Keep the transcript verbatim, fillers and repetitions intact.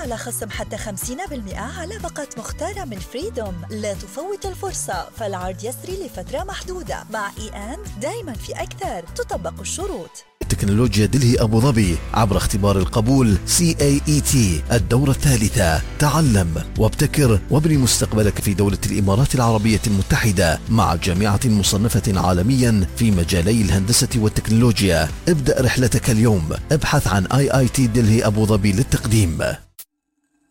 على خصم حتى خمسين بالمئة على باقة مختارة من فريدوم. لا تفوت الفرصة، فالعرض يسري لفترة محدودة. مع إي أند دايما في أكثر، تطبق الشروط. تكنولوجيا دلهي أبو ظبي عبر اختبار القبول سي إيه إي تي الدورة الثالثة. تعلم وابتكر وابني مستقبلك في دولة الإمارات العربية المتحدة مع جامعة مصنفة عالميا في مجالي الهندسة والتكنولوجيا. ابدأ رحلتك اليوم. ابحث عن آي آي تي دلهي أبو ظبي للتقديم.